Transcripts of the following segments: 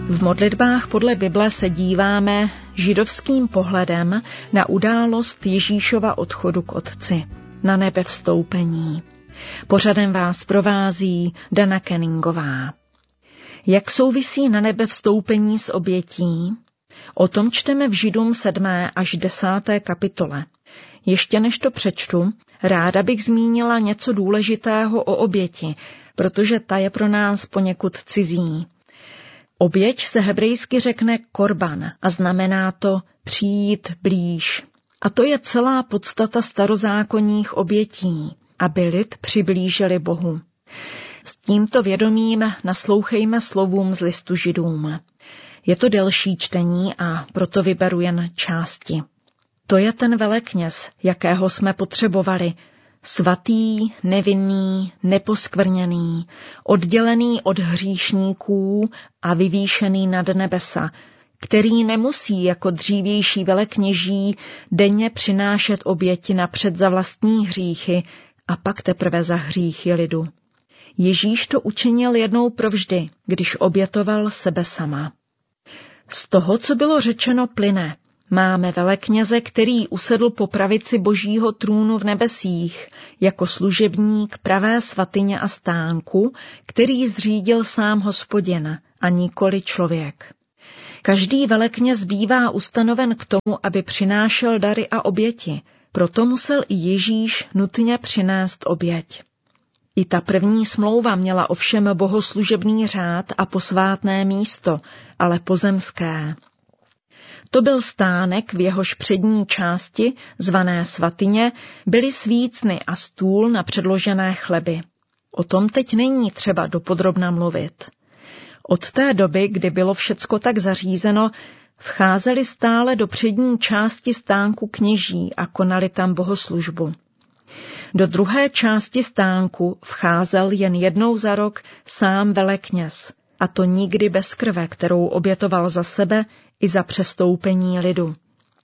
V modlitbách podle Bible se díváme židovským pohledem na událost Ježíšova odchodu k Otci, na nebevstoupení. Pořadem vás provází Dana Kenningová. Jak souvisí na nebevstoupení s obětí? O tom čteme v Židům 7. až 10. kapitole. Ještě než to přečtu, ráda bych zmínila něco důležitého o oběti, protože ta je pro nás poněkud cizí. Oběť se hebrejsky řekne korban a znamená to přijít blíž. A to je celá podstata starozákonních obětí, aby lid přiblížili Bohu. S tímto vědomím naslouchejme slovům z listu Židům. Je to delší čtení a proto vyberu jen části. To je ten velekněz, jakého jsme potřebovali, svatý, nevinný, neposkvrněný, oddělený od hříšníků a vyvýšený nad nebesa, který nemusí jako dřívější velekněží denně přinášet oběti napřed za vlastní hříchy a pak teprve za hříchy lidu. Ježíš to učinil jednou provždy, když obětoval sebe sama. Z toho, co bylo řečeno, plyne. Máme velekněze, který usedl po pravici Božího trůnu v nebesích, jako služebník pravé svatyně a stánku, který zřídil sám Hospodin a nikoli člověk. Každý velekněz bývá ustanoven k tomu, aby přinášel dary a oběti, proto musel i Ježíš nutně přinést oběť. I ta první smlouva měla ovšem bohoslužebný řád a posvátné místo, ale pozemské. To byl stánek, v jehož přední části, zvané svatyně, byly svícny a stůl na předložené chleby. O tom teď není třeba dopodrobna mluvit. Od té doby, kdy bylo všecko tak zařízeno, vcházeli stále do přední části stánku kněží a konali tam bohoslužbu. Do druhé části stánku vcházel jen jednou za rok sám velekněz, a to nikdy bez krve, kterou obětoval za sebe i za přestoupení lidu.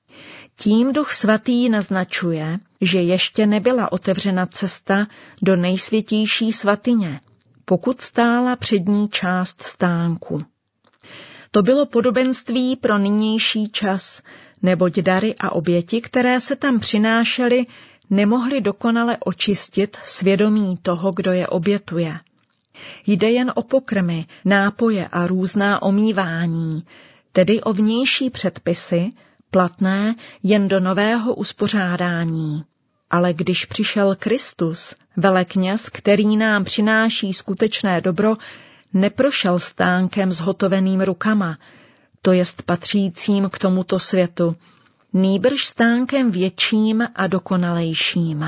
Tím Duch Svatý naznačuje, že ještě nebyla otevřena cesta do nejsvětější svatyně, pokud stála přední část stánku. To bylo podobenství pro nynější čas, neboť dary a oběti, které se tam přinášely, nemohli dokonale očistit svědomí toho, kdo je obětuje. Jde jen o pokrmy, nápoje a různá omývání, tedy o vnější předpisy, platné jen do nového uspořádání. Ale když přišel Kristus, velekněz, který nám přináší skutečné dobro, neprošel stánkem zhotoveným rukama, to jest patřícím k tomuto světu, nýbrž stánkem větším a dokonalejším.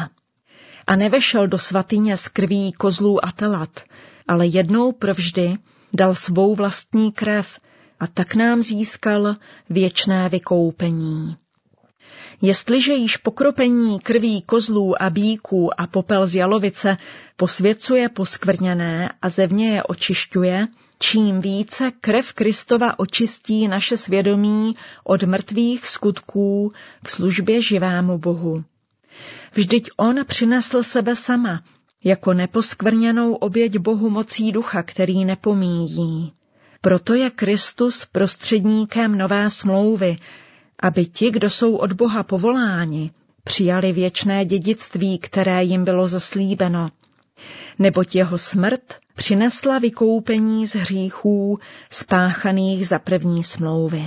A nevešel do svatyně z krví kozlů a telat, ale jednou provždy dal svou vlastní krev a tak nám získal věčné vykoupení. Jestliže již pokropení krví kozlů a býků a popel z jalovice posvěcuje poskvrněné a zevně je očišťuje, čím více krev Kristova očistí naše svědomí od mrtvých skutků k službě živému Bohu. Vždyť on přinesl sebe sama, jako neposkvrněnou oběť Bohu mocí ducha, který nepomíjí. Proto je Kristus prostředníkem nové smlouvy, aby ti, kdo jsou od Boha povoláni, přijali věčné dědictví, které jim bylo zaslíbeno. Neboť jeho smrt přinesla vykoupení z hříchů spáchaných za první smlouvy.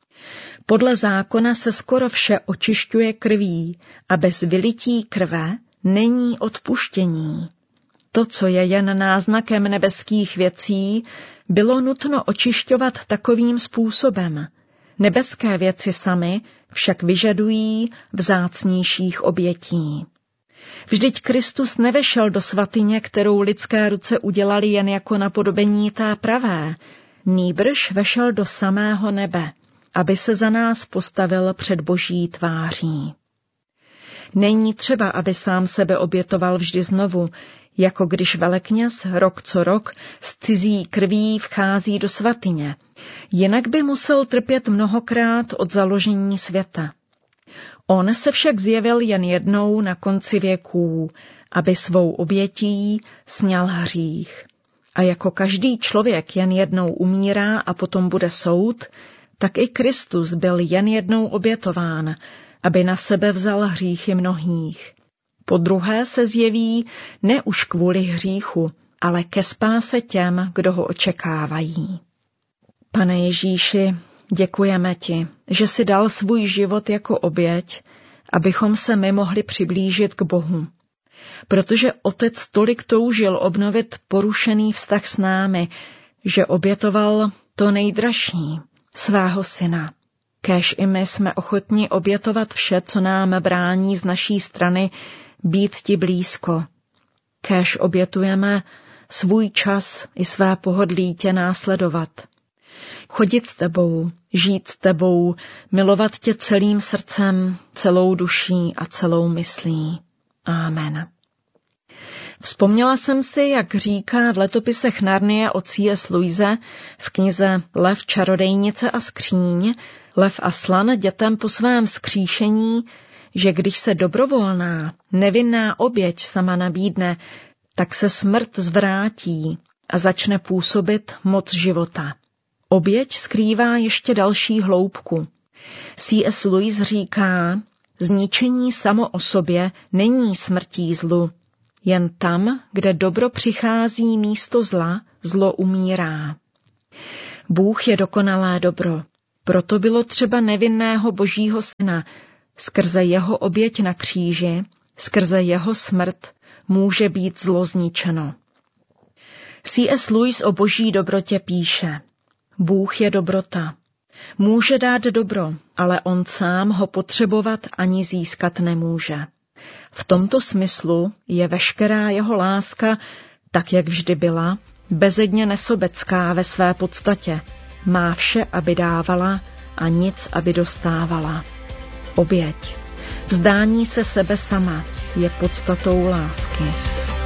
Podle zákona se skoro vše očišťuje krví a bez vylití krve není odpuštění. To, co je jen náznakem nebeských věcí, bylo nutno očišťovat takovým způsobem. Nebeské věci samy však vyžadují vzácnějších obětí. Vždyť Kristus nevešel do svatyně, kterou lidské ruce udělali jen jako napodobení té pravé, nýbrž vešel do samého nebe, aby se za nás postavil před Boží tváří. Není třeba, aby sám sebe obětoval vždy znovu, jako když velekněz rok co rok s cizí krví vchází do svatyně. Jinak by musel trpět mnohokrát od založení světa. On se však zjevil jen jednou na konci věků, aby svou obětí sňal hřích. A jako každý člověk jen jednou umírá a potom bude soud, tak i Kristus byl jen jednou obětován, aby na sebe vzal hříchy mnohých. Podruhé se zjeví ne už kvůli hříchu, ale ke spáse těm, kdo ho očekávají. Pane Ježíši, děkujeme ti, že jsi dal svůj život jako oběť, abychom se my mohli přiblížit k Bohu. Protože Otec tolik toužil obnovit porušený vztah s námi, že obětoval to nejdražší, svého syna. Kéž i my jsme ochotni obětovat vše, co nám brání z naší strany být ti blízko. Kéž obětujeme svůj čas i své pohodlí tě následovat. Chodit s tebou, žít s tebou, milovat tě celým srdcem, celou duší a celou myslí. Amen. Vzpomněla jsem si, jak říká v letopisech Narnie o C.S. Lewise v knize Lev, čarodejnice a skříň, Lev Aslan dětem po svém vzkříšení, že když se dobrovolná, nevinná oběť sama nabídne, tak se smrt zvrátí a začne působit moc života. Oběť skrývá ještě další hloubku. C.S. Lewis říká, zničení samo o sobě není smrtí zlu. Jen tam, kde dobro přichází místo zla, zlo umírá. Bůh je dokonalé dobro. Proto bylo třeba nevinného Božího syna. Skrze jeho oběť na kříži, skrze jeho smrt může být zlo zničeno. C.S. Lewis o Boží dobrotě píše: Bůh je dobrota. Může dát dobro, ale on sám ho potřebovat ani získat nemůže. V tomto smyslu je veškerá jeho láska, tak jak vždy byla, bezedně nesobecká ve své podstatě. Má vše, aby dávala a nic, aby dostávala. Oběť, vzdání se sebe sama je podstatou lásky.